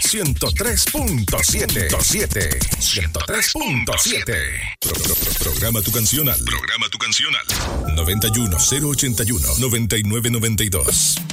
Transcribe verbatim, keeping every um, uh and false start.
ciento tres punto siete. ciento tres punto siete. Pro, pro, pro, programa tu canción al. Programa tu canción al. noventa y uno, cero ochenta y uno, noventa y nueve noventa y dos.